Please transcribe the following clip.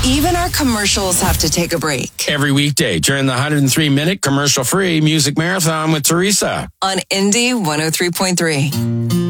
Even our commercials have to take a break. Every weekday during the 103-minute commercial-free music marathon with Teresa on Indie 103.3.